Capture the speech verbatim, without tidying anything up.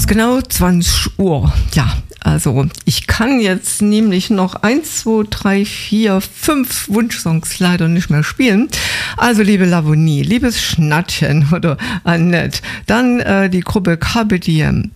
genau zwanzig Uhr. Ja, also ich kann jetzt nämlich noch eins, zwei, drei, vier, fünf Wunschsongs leider nicht mehr spielen. Also liebe Lavonie, liebes Schnattchen oder Annette, dann äh, die Gruppe Carpe Diem.